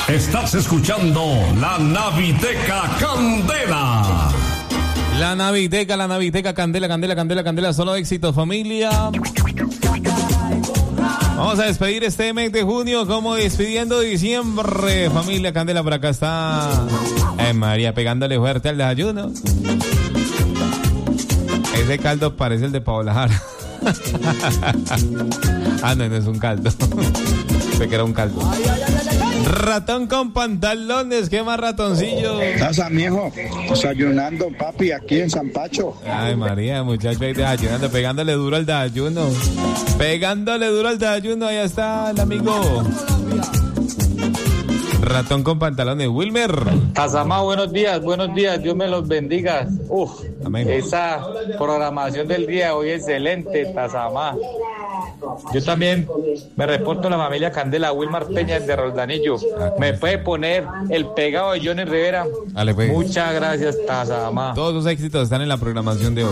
Estás escuchando La Naviteca Candela. La Naviteca Candela, solo éxito, familia. Vamos a despedir este mes de junio como despidiendo diciembre. Familia Candela, por acá está María pegándole fuerte al desayuno. Ese caldo parece el de Paola Jara. No es un caldo. Sé que era un caldo. Ratón con pantalones, ¿qué más, ratoncillo? Casa, mijo, desayunando, papi, aquí en San Pacho. Ay, María, muchacho ahí desayunando, pegándole duro al desayuno. Ahí está el amigo. Ratón con pantalones, Wilmer. Tazamá, buenos días, Dios me los bendiga. Amén. Esa programación del día de hoy excelente, Tazamá. Yo también me reporto a la familia Candela, Wilmar Peña de Roldanillo. Me puede poner el pegado de Johnny Rivera. Dale, pues. Muchas gracias, Tazamá. Todos los éxitos están en la programación de hoy.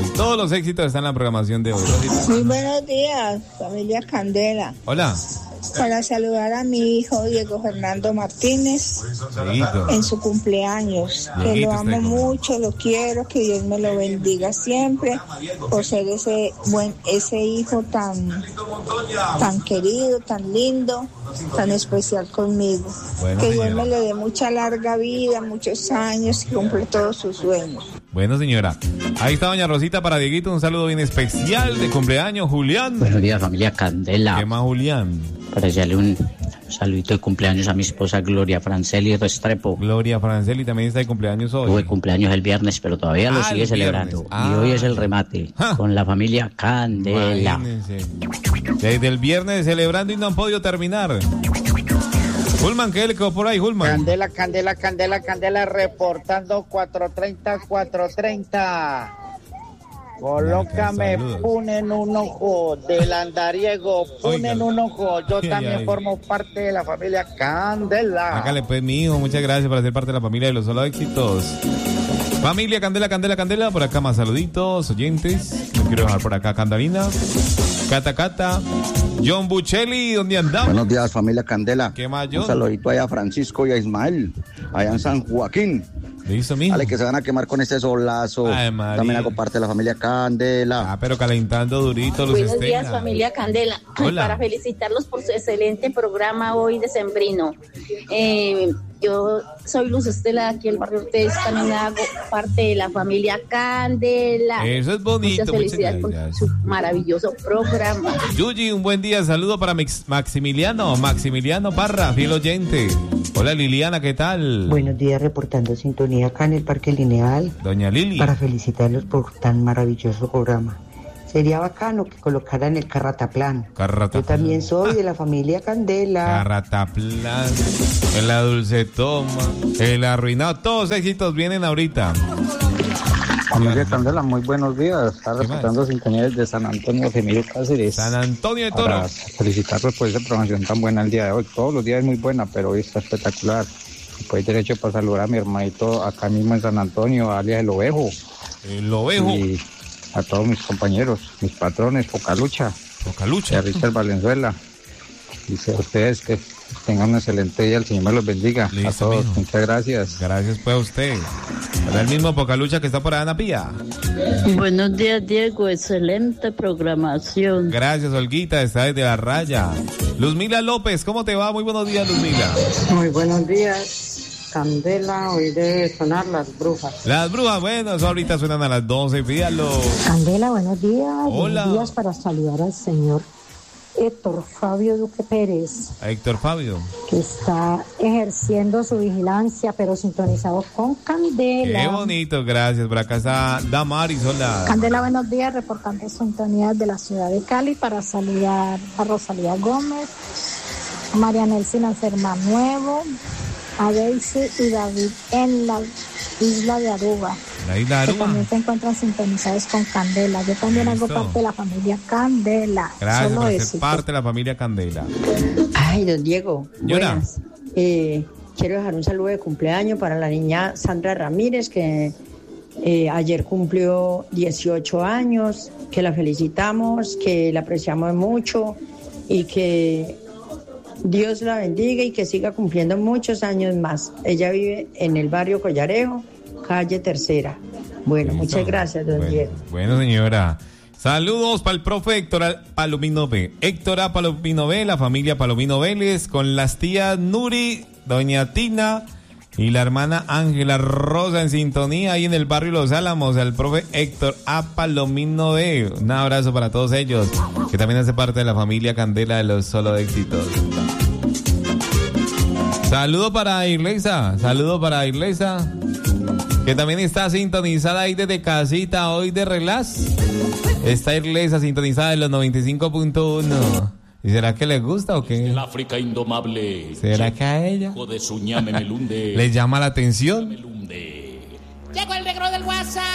Muy buenos días, familia Candela. Hola. Para saludar a mi hijo Diego Fernando Martínez en su cumpleaños, que lo amo mucho, lo quiero, que Dios me lo bendiga siempre por ser ese hijo tan querido, tan lindo, tan especial conmigo. Bueno, que Dios me le dé mucha larga vida, muchos años y cumple todos sus sueños. Bueno, señora, ahí está doña Rosita para Dieguito, un saludo bien especial de cumpleaños, Julián. Buenos días, familia Candela. ¿Qué más, Julián? Para hacerle un saludito de cumpleaños a mi esposa Gloria Franceli Restrepo. Gloria Franceli también está de cumpleaños hoy. Tuve cumpleaños el viernes, pero todavía lo sigue celebrando. Y hoy es el remate con la familia Candela. Imagínense. Desde el viernes celebrando y no han podido terminar. Hulman, ¿qué le quedó por ahí, Hulman? Candela, reportando 430. Colócame Pun en un ojo, del andariego, Pun en un ojo. Yo también formo parte de la familia Candela. Hágale pues, mi hijo, muchas gracias por ser parte de la familia de los solo éxitos. Familia Candela, por acá más saluditos, oyentes. No quiero dejar por acá Candalina, Cata, John Buccelli, ¿dónde andamos? Buenos días, familia Candela. ¿Qué más, John? Un saludito allá a Francisco y a Ismael, allá en San Joaquín. ¿Listo, mijo? Vale, que se van a quemar con este solazo. Ay, también hago parte de la familia Candela. Pero calentando durito, Luz Buenos Estela. días, familia Candela. Hola. Para felicitarlos por su excelente programa hoy decembrino. Yo soy Luz Estela, aquí el barrio Ortez, también hago parte de la familia Candela. Eso es bonito. Muchas felicidades por su maravilloso programa. Yuyi, un buen día, saludo para Maximiliano Parra, fiel oyente. Hola Liliana, ¿qué tal? Buenos días, reportando sintonía acá en el Parque Lineal. Doña Lili. Para felicitarlos por tan maravilloso programa. Sería bacano que colocaran el Carrataplan. Yo también soy de la familia Candela. Carrataplan, en la dulce toma, el arruinado, todos éxitos vienen ahorita. Familia Candela, muy buenos días. Está reportando sintonía desde San Antonio de Emilio Cáceres. San Antonio de Toro. Para felicitarlos por esa programación tan buena el día de hoy. Todos los días es muy buena, pero hoy está espectacular. Pues derecho para saludar a mi hermanito acá mismo en San Antonio, alias El Ovejo. El Ovejo. Y a todos mis compañeros, mis patrones, Pocalucha. Y a Richard Valenzuela. Dice a ustedes que tengan un excelente día, el Señor me los bendiga. Listo, a todos, mijo. muchas gracias. Gracias pues a usted. Para el mismo Pocalucha que está por Ana Pía. Buenos días, Diego, excelente programación. Gracias, Olguita, está desde La Raya. Luzmila López, ¿cómo te va? Muy buenos días, Luzmila. Muy buenos días. Candela, hoy debe sonar Las Brujas. Las Brujas, bueno, eso ahorita suenan a las 12, fíjalo. Candela, buenos días. Hola. Buenos días para saludar al señor Héctor Fabio Duque Pérez, A Héctor Fabio. que está ejerciendo su vigilancia, pero sintonizado con Candela. Qué bonito, gracias. Por acá está Damaris, hola. Candela, buenos días, reportando sintonías de la ciudad de Cali para saludar a Rosalía Gómez, a María Nelson Serma Nuevo, a Daisy y David en la isla de Aruba. La isla de Que Aruba. también se encuentran sintonizados con Candela. Yo también hago Listo. parte de la familia Candela. Gracias Solo por ser éxito. parte de la familia Candela. Ay, don Diego, Señora. buenas. Quiero dejar un saludo de cumpleaños para la niña Sandra Ramírez, que ayer cumplió 18 años, que la felicitamos, que la apreciamos mucho y que Dios la bendiga y que siga cumpliendo muchos años más. Ella vive en el barrio Collarejo, calle Tercera. Bueno, muchas gracias, don Diego. Bueno, señora. Saludos para el profe Héctor Palomino B. Héctor A. Palomino B, la familia Palomino Vélez, con las tías Nuri, doña Tina y la hermana Ángela Rosa en sintonía ahí en el barrio Los Álamos, al profe Héctor A. Palomino B. Un abrazo para todos ellos, que también hace parte de la familia Candela de los Solo Éxitos. Saludo para Irlesa, que también está sintonizada ahí desde casita hoy de relax. Está Irlesa sintonizada en los 95.1. ¿Y será que le gusta o qué? El África indomable. ¿Será que a ella de su ñame melunde. le llama la atención? Llegó el negro del WhatsApp.